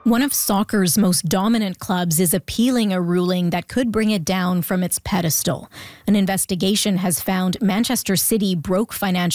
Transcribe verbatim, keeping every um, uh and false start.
One of soccer's most dominant clubs is appealing a ruling that could bring it down from its pedestal. An investigation has found Manchester City broke financial